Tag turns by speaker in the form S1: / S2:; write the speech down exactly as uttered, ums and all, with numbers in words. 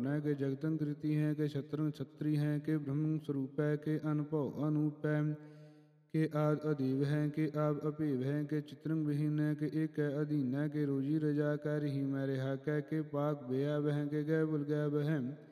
S1: न के जगतंग कृति हैं के शत्रंग छत्री हैं के ब्रह्म स्वरूप है के अनुभव अनूप है के आद अदीव हैं के आप अपेव हैं के चित्रंग विहीन है के एक है अधीन है के रोजी रजा कर ही मैं रिहा कह के पाक बेअब हैं के गैबुल गैब हैं